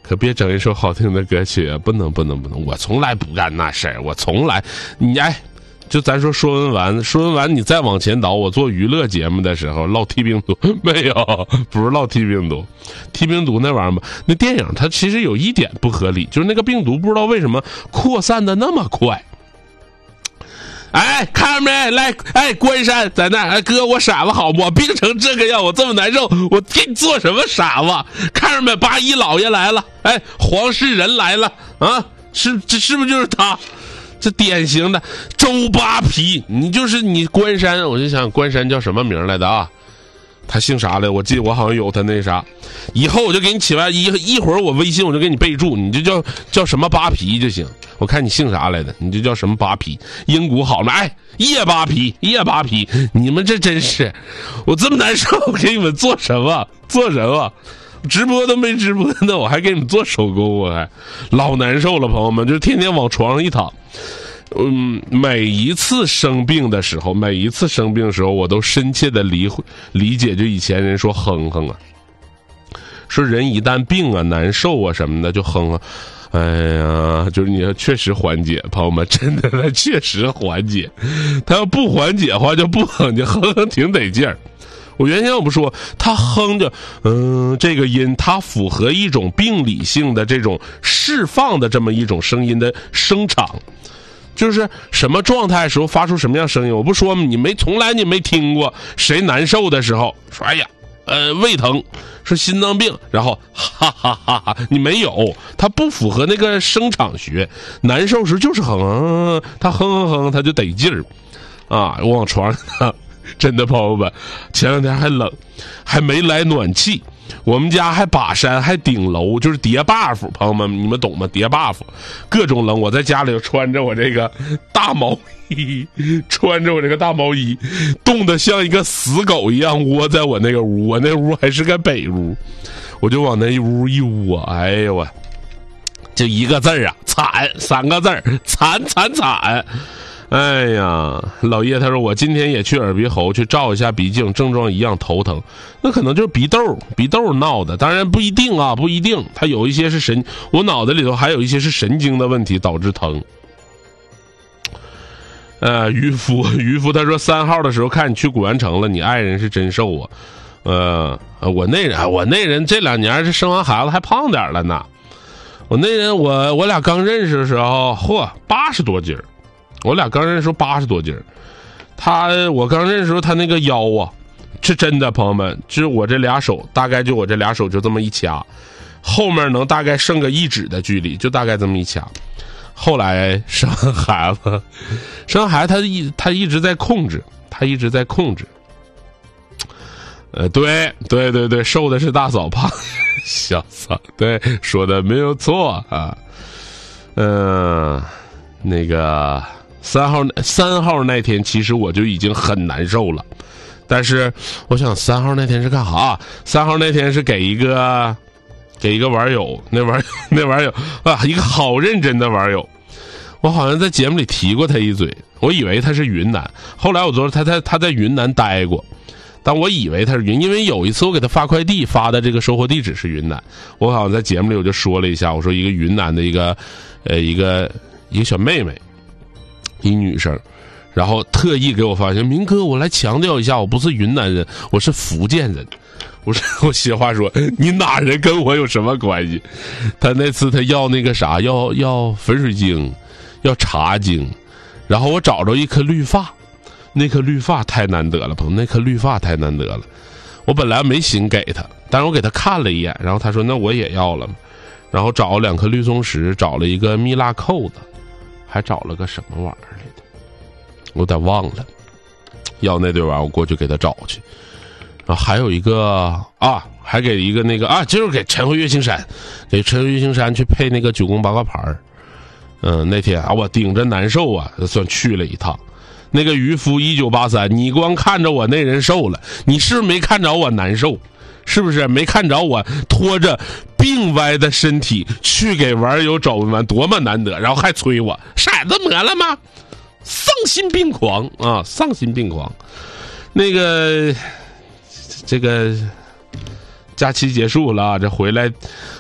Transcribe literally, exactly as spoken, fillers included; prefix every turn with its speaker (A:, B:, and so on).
A: 可别整一首好听的歌曲啊！不能不能不能，我从来不干那事儿，我从来，你哎，就咱说说文完，说文完，你再往前倒，我做娱乐节目的时候唠 T 病毒没有？不是唠 T 病毒 ，T 病毒那玩意儿嘛，那电影它其实有一点不合理，就是那个病毒不知道为什么扩散的那么快。哎，看着没？来，哎，关山在那儿，哎，哥，我傻子好不？我病成这个样，我这么难受，我给你做什么傻子？看着没？八一老爷来了，哎，黄世仁来了啊，是这是不是就是他？这典型的周扒皮，你就是你关山，我就想关山叫什么名来的啊？他姓啥来？我记得我好像有他那啥，以后我就给你起完一一会儿我微信我就给你备注，你就叫叫什么扒皮就行。我看你姓啥来的，你就叫什么扒皮，阴谷好了，哎，叶扒皮，叶扒皮，你们这真是，我这么难受，给你们做什么？做什么？直播都没直播呢，我还给你们做手工，我还老难受了，朋友们，就天天往床上一躺。嗯，每一次生病的时候，每一次生病的时候，我都深切的理理解，就以前人说哼哼啊，说人一旦病啊、难受啊什么的，就哼哼。哎呀，就是你要确实缓解，朋友们，真的他确实缓解。他要不缓解的话，就不哼，你哼哼挺得劲儿。我原先我不说，他哼着，嗯，这个音，它符合一种病理性的这种释放的这么一种声音的声场。就是什么状态时候发出什么样声音，我不说吗？你没从来你没听过谁难受的时候说哎呀，呃，胃疼，是心脏病，然后哈哈哈哈，你没有，它不符合那个声场学。难受时就是哼，他哼哼哼，他就得劲儿啊！我往床上，真的朋友们，前两天还冷，还没来暖气。我们家还把山还顶楼，就是叠 buff， 朋友们你们懂吗？叠 buff， 各种冷。我在家里穿着我这个大毛衣，穿着我这个大毛衣，冻得像一个死狗一样窝在我那个屋。我那屋还是个北屋，我就往那一屋一窝，哎呦我，就一个字儿啊，惨，三个字儿，惨惨惨。哎呀，老叶他说我今天也去耳鼻喉去照一下鼻镜，症状一样头疼，那可能就是鼻窦鼻窦闹的，当然不一定啊，不一定，它有一些是神，我脑袋里头还有一些是神经的问题导致疼。呃，渔夫渔夫他说三号的时候看你去古玩城了，你爱人是真瘦啊，呃，我那人我那人这两年是生完孩子还胖点了呢，我那人我我俩刚认识的时候，嚯，八十多斤儿。我俩刚认识时候八十多斤，他我刚认识时候他那个腰啊，是真的，朋友们，就是我这俩手，大概就我这俩手就这么一掐，后面能大概剩个一指的距离，就大概这么一掐。后来生孩子，生孩子他一他一直在控制，他一直在控制。呃，对对对对，瘦的是大嫂，胖小嫂，对，说的没有错啊。嗯、呃，那个。三号三号那天其实我就已经很难受了，但是我想三号那天是干啥？三号那天是给一个给一个网友，那网友那网友啊，一个好认真的网友，我好像在节目里提过他一嘴，我以为他是云南，后来我说他在他在云南待过，但我以为他是云，因为有一次我给他发快递发的这个收货地址是云南，我好像在节目里我就说了一下，我说一个云南的一个呃一个一个小妹妹。一女生，然后特意给我发现，明哥，我来强调一下，我不是云南人，我是福建人。我说我实话说，你哪人跟我有什么关系？他那次他要那个啥，要要粉水晶，要茶晶，然后我找着一颗绿发，那颗绿发太难得了，朋友，那颗绿发太难得了。我本来没心给他，但是我给他看了一眼，然后他说那我也要了，然后找了两颗绿松石，找了一个蜜蜡扣子。还找了个什么玩意儿来的，我有点忘了。要那对玩意儿，我过去给他找去。然后还有一个啊，还给一个那个啊，就是给陈辉月青山，给陈辉月青山去配那个九宫八卦牌儿。嗯，那天啊，我顶着难受啊，算去了一趟。那个渔夫一九八三，你光看着我那人瘦了，你是不是没看着我难受？是不是没看着我拖着病歪的身体去给网友找文玩，多么难得，然后还催我骰子磨了吗？丧心病狂啊，丧心病狂。那个这个假期结束了，这回来